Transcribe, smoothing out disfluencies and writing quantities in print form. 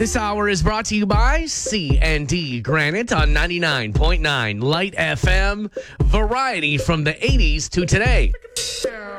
This hour is brought to you by C&D Granite on 99.9 Light FM. Variety from the 80s to today.